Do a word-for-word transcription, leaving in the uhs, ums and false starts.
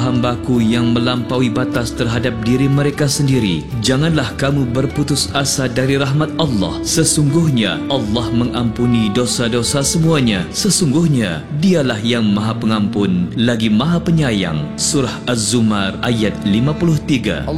hamba-hambaku yang melampaui batas terhadap diri mereka sendiri, janganlah kamu berputus asa dari rahmat Allah. Sesungguhnya Allah mengampuni dosa-dosa semuanya. Sesungguhnya Dialah yang Maha Pengampun lagi Maha Penyayang. Surah Az-Zumar ayat lima puluh tiga.